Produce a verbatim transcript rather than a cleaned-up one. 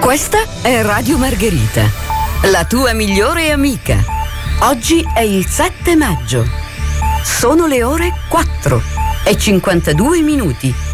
Questa è Radio Margherita, la tua migliore amica. Oggi è il sette maggio. Sono le ore quattro e cinquantadue minuti.